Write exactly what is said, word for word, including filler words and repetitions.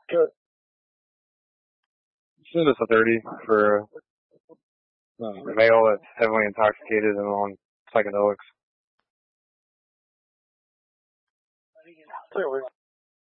Good. Send us a thirty for uh, a male that's heavily intoxicated and on psychedelics.